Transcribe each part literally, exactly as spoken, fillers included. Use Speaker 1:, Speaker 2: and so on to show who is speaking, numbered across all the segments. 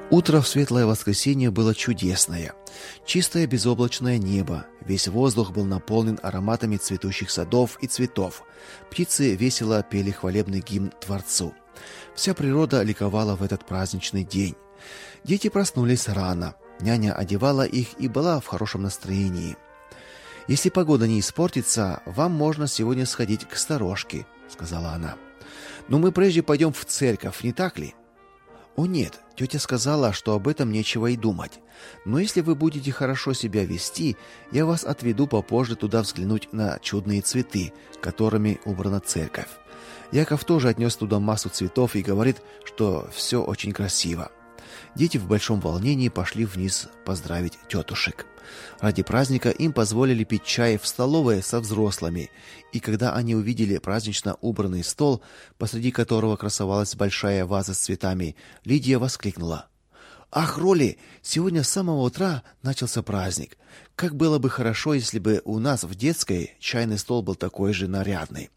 Speaker 1: Утро в светлое воскресенье было чудесное. Чистое безоблачное небо, весь воздух был наполнен ароматами цветущих садов и цветов. Птицы весело пели хвалебный гимн Творцу. Вся природа ликовала в этот праздничный день. Дети проснулись рано. Няня одевала их и была в хорошем настроении. «Если погода не испортится, вам можно сегодня сходить к сторожке», — сказала она. «Но мы прежде пойдем в церковь, не так ли?» «О нет, тетя сказала, что об этом нечего и думать. Но если вы будете хорошо себя вести, я вас отведу попозже туда взглянуть на чудные цветы, которыми убрана церковь. Яков тоже отнес туда массу цветов и говорит, что все очень красиво». Дети в большом волнении пошли вниз поздравить тетушек. Ради праздника им позволили пить чай в столовой со взрослыми, и когда они увидели празднично убранный стол, посреди которого красовалась большая ваза с цветами, Лидия воскликнула: «Ах, Роли, сегодня с самого утра начался праздник. Как было бы хорошо, если бы у нас в детской чайный стол был такой же нарядный».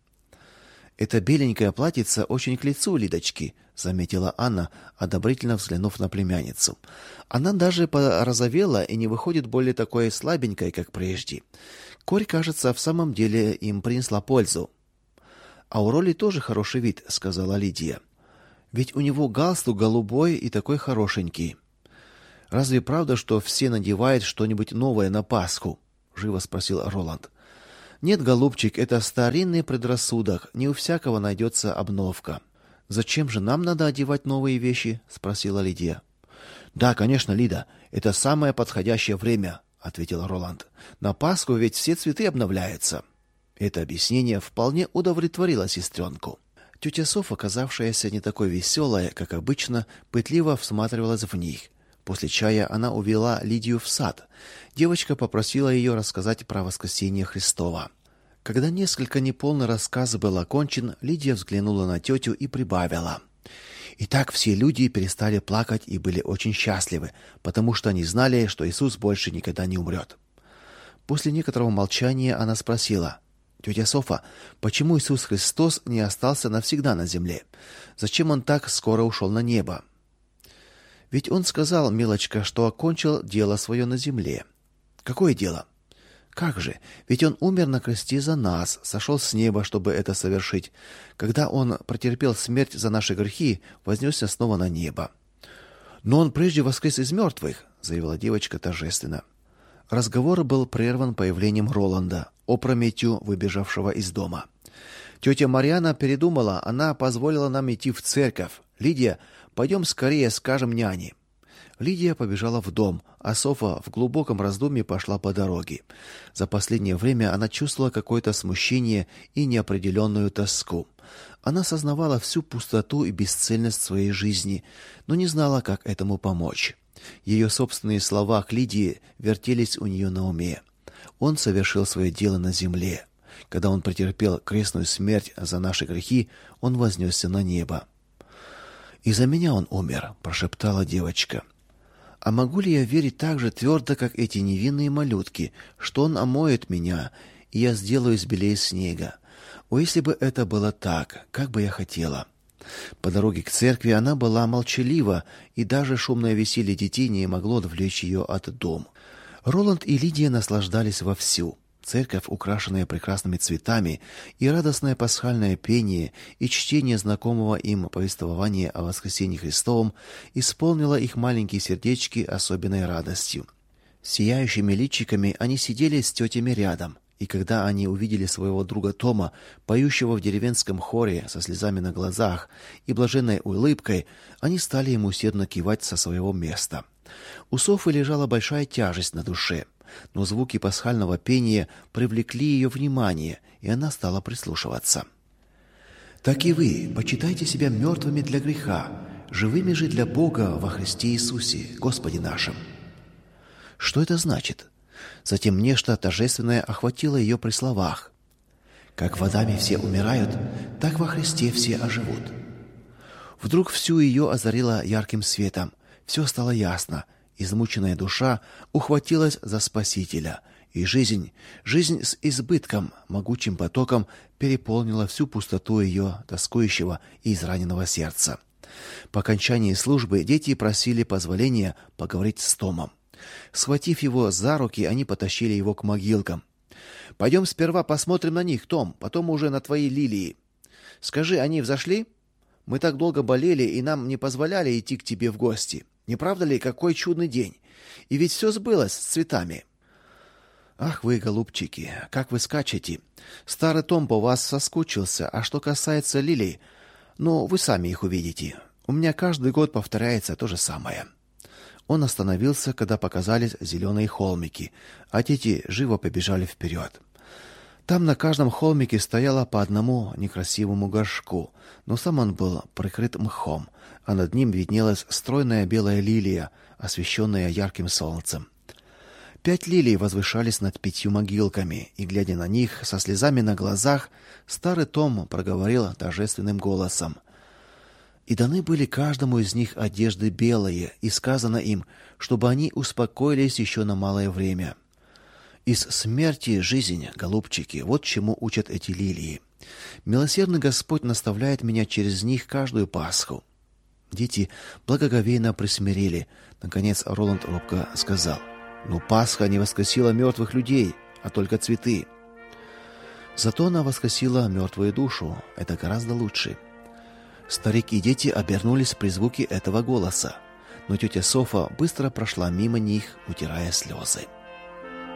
Speaker 1: «Это беленькое платьице очень к лицу Лидочки», — заметила Анна, одобрительно взглянув на племянницу. «Она даже порозовела и не выходит более такой слабенькой, как прежде. Корь, кажется, в самом деле им принесла пользу». «А у Роли тоже хороший вид», — сказала Лидия. «Ведь у него галстук голубой и такой хорошенький». «Разве правда, что все надевают что-нибудь новое на Пасху?» — живо спросил Роланд. «Нет, голубчик, это старинный предрассудок, не у всякого найдется обновка». «Зачем же нам надо одевать новые вещи?» — спросила Лидия. «Да, конечно, Лида, это самое подходящее время», — ответил Роланд. «На Пасху ведь все цветы обновляются». Это объяснение вполне удовлетворило сестренку. Тетя Софа, оказавшаяся не такой веселая, как обычно, пытливо всматривалась в них. После чая она увела Лидию в сад. Девочка попросила ее рассказать про воскресение Христово. Когда несколько неполный рассказ был окончен, Лидия взглянула на тетю и прибавила: «Итак, все люди перестали плакать и были очень счастливы, потому что они знали, что Иисус больше никогда не умрет». После некоторого молчания она спросила: «Тетя Софа, почему Иисус Христос не остался навсегда на земле? Зачем он так скоро ушел на небо?» «Ведь он сказал, милочка, что окончил дело свое на земле». «Какое дело?» «Как же? Ведь он умер на кресте за нас, сошел с неба, чтобы это совершить. Когда он претерпел смерть за наши грехи, вознесся снова на небо». «Но он прежде воскрес из мертвых», — заявила девочка торжественно. Разговор был прерван появлением Роланда, опрометью выбежавшего из дома. «Тетя Марьяна передумала, она позволила нам идти в церковь. Лидия, пойдем скорее скажем няне». Лидия побежала в дом, а Софа в глубоком раздумье пошла по дороге. За последнее время она чувствовала какое-то смущение и неопределенную тоску. Она сознавала всю пустоту и бесцельность своей жизни, но не знала, как этому помочь. Ее собственные слова к Лидии вертелись у нее на уме. Он совершил свое дело на земле. Когда он претерпел крестную смерть за наши грехи, он вознесся на небо. «И за меня он умер», — прошептала девочка. «А могу ли я верить так же твердо, как эти невинные малютки, что он омоет меня, и я сделаюсь белее снега? О, если бы это было так, как бы я хотела!» По дороге к церкви она была молчалива, и даже шумное веселье детей не могло отвлечь ее от дома. Роланд и Лидия наслаждались вовсю. Церковь, украшенная прекрасными цветами, и радостное пасхальное пение, и чтение знакомого им повествования о воскресении Христовом исполнило их маленькие сердечки особенной радостью. Сияющими личиками они сидели с тетями рядом, и когда они увидели своего друга Тома, поющего в деревенском хоре со слезами на глазах и блаженной улыбкой, они стали ему усердно кивать со своего места. У Софы лежала большая тяжесть на душе, но звуки пасхального пения привлекли ее внимание, и она стала прислушиваться. «Так и вы почитайте себя мертвыми для греха, живыми же для Бога во Христе Иисусе, Господе нашим». Что это значит? Затем нечто торжественное охватило ее при словах: «Как в Адаме все умирают, так во Христе все оживут». Вдруг всю ее озарило ярким светом, все стало ясно. Измученная душа ухватилась за Спасителя, и жизнь, жизнь с избытком, могучим потоком переполнила всю пустоту ее тоскующего и израненного сердца. По окончании службы дети просили позволения поговорить с Томом. Схватив его за руки, они потащили его к могилкам. Пойдем сперва посмотрим на них, Том, потом уже на твои лилии. Скажи, они взошли? Мы так долго болели, и нам не позволяли идти к тебе в гости. Не правда ли, какой чудный день? И ведь все сбылось с цветами. Ах вы, голубчики, как вы скачете. Старый Том по вас соскучился, а что касается лилий, ну, вы сами их увидите. У меня каждый год повторяется то же самое. Он остановился, когда показались зеленые холмики, а дети живо побежали вперед. Там на каждом холмике стояло по одному некрасивому горшку, но сам он был прикрыт мхом, а над ним виднелась стройная белая лилия, освещенная ярким солнцем. Пять лилий возвышались над пятью могилками, и, глядя на них со слезами на глазах, старый Том проговорил торжественным голосом: «И даны были каждому из них одежды белые, и сказано им, чтобы они успокоились еще на малое время. Из смерти жизнь, голубчики, вот чему учат эти лилии. Милосердный Господь наставляет меня через них каждую Пасху». Дети благоговейно присмирели. Наконец Роланд робко сказал: «Ну, Пасха не воскресила мертвых людей, а только цветы». «Зато она воскресила мертвую душу. Это гораздо лучше». Старик и дети обернулись при звуке этого голоса, но тетя Софа быстро прошла мимо них, утирая слезы.